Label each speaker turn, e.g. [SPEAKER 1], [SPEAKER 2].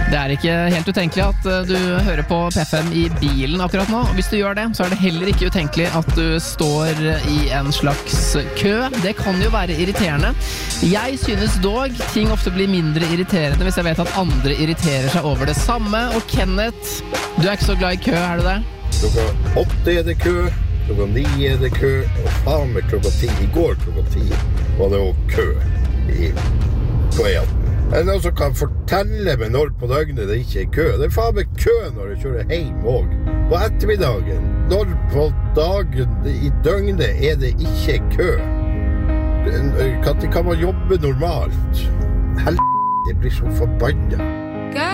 [SPEAKER 1] Det ikke helt utenkelig at du hører på P5 i bilen akkurat nå. Hvis du gjør det, så det heller ikke utenkelig at du står i en slags kø. Det kan jo være irriterende. Jeg synes dog ting ofte blir mindre irriterende hvis jeg vet at andre irriterer seg over det samme. Og Kenneth, du ikke så glad i kø, du det?
[SPEAKER 2] Klokka 8 det kø, klokka 9 det kø, og faen med klokka 10. I går klokka 10 var det også kø på E18. Er det noen som kan fortelle meg når på døgnet det ikke kø? Det faen meg kø når jeg kjører hjem også. På ettermiddagen, når på dagen i døgnet det ikke kø? Kan man jobbe normalt? Helvete, jeg blir så forbannet.